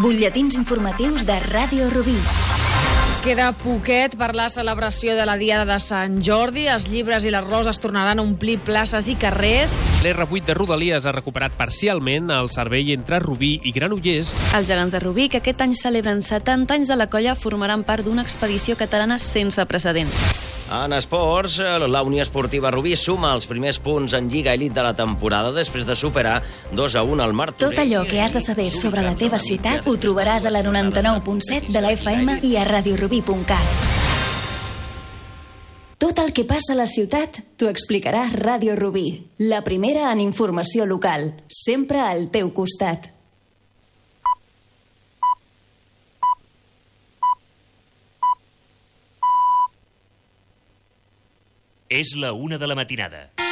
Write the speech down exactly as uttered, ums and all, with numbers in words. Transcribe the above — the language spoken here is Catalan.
Butlletins informatius de Ràdio Rubí. Queda poquet per la celebració de la Diada de Sant Jordi. Els llibres i les roses tornaran a omplir places i carrers. L'R vuit de Rodalies ha recuperat parcialment el servei entre Rubí i Granollers. Els gegants de Rubí, que aquest any celebren setanta anys de la colla, formaran part d'una expedició catalana sense precedents. En esports, la Unió Esportiva Rubí suma els primers punts en Lliga Elite de la temporada després de superar dos a un al Martorell. Tot allò que has de saber sobre la teva ciutat ho trobaràs a la noranta-nou punt set de la F M i a radiorubí punt cat. Tot el que passa a la ciutat t'ho explicarà Ràdio Rubí, la primera en informació local, sempre al teu costat. És la una de la matinada.